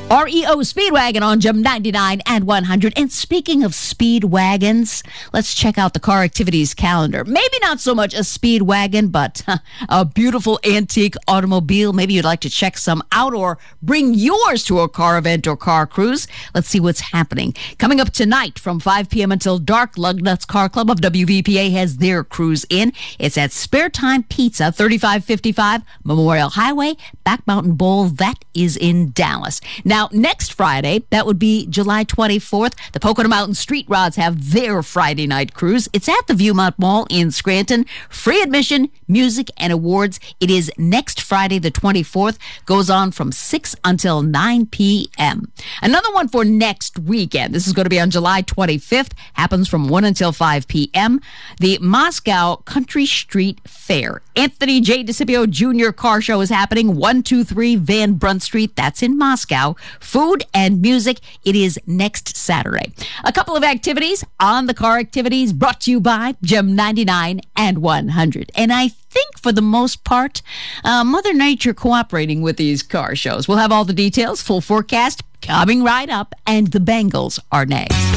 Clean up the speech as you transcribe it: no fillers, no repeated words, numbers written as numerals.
REO Speedwagon on Gem 99 and 100. And speaking of speed wagons, let's check out the Car Activities calendar. Maybe not so much a speed wagon, but a beautiful antique automobile. Maybe you'd like to check some out or bring yours to a car event or car cruise. Let's see what's happening. Coming up tonight from 5 p.m. until dark, Lugnuts Car Club of WVPA has their cruise in. It's at Spare Time Pizza, 3555 Memorial Highway, Back Mountain Bowl. That is in Dallas. Now, next Friday, that would be July 24th, the Pocono Mountain Street Rods have their Friday night cruise. It's at the Viewmont Mall in Scranton. Free admission, music, and awards. It is next Friday, the 24th. Goes on from 6 until 9 p.m. Another one for next weekend. This is going to be on July 25th. Happens from 1 until 5 p.m. The Moscow Country Street Fair. Anthony J. DeCipio Jr. Car Show is happening 123 Van Brunt Street. That's in Moscow. Food and music. It is next Saturday. A couple of activities on the Car Activities brought to you by Gem 99 and 100. And I think for the most part, Mother Nature cooperating with these car shows. We'll have all the details, full forecast coming right up, and the Bengals are next.